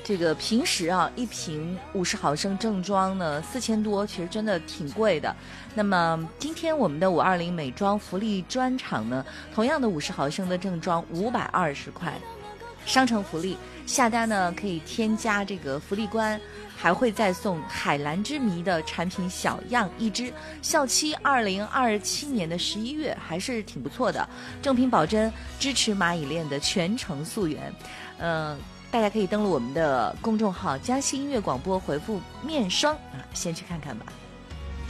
这个平时啊，一瓶50毫升正装呢4000多，其实真的挺贵的。那么今天我们的520美妆福利专场呢，同样的50毫升的正装520块，商城福利下单呢可以添加这个福利官，还会再送海蓝之谜的产品小样1支，效期2027年的11月，还是挺不错的。正品保真，支持蚂蚁链的全程溯源。大家可以登录我们的公众号江西音乐广播，回复面霜啊，先去看看吧。